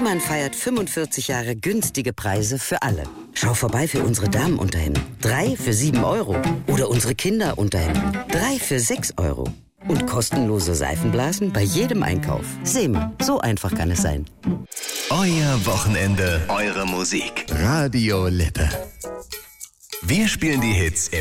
Seemann feiert 45 Jahre günstige Preise für alle. Schau vorbei für unsere Damenunterhemden. 3 für 7 Euro. Oder unsere Kinderunterhemden. 3 für 6 Euro. Und kostenlose Seifenblasen bei jedem Einkauf. Seemann, so einfach kann es sein. Euer Wochenende, eure Musik. Radio Lippe. Wir spielen die Hits im